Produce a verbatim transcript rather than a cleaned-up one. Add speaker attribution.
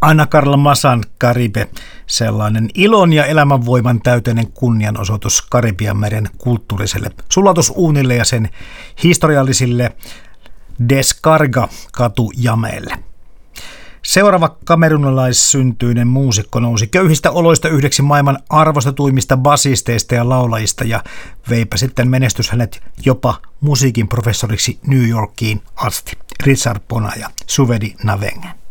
Speaker 1: Anna Karla Masan Caribe, sellainen ilon ja elämänvoiman täyteinen kunnianosoitus Karibianmeren kulttuuriselle sulatusuunille ja sen historiallisille Descarga-katujameille. Seuraava kamerunalaissyntyinen muusikko nousi köyhistä oloista yhdeksi maailman arvostetuimmista basisteista ja laulajista ja veipä sitten menestys hänet jopa musiikin professoriksi New Yorkiin asti. Richard Bona ja Suvedi Navenge.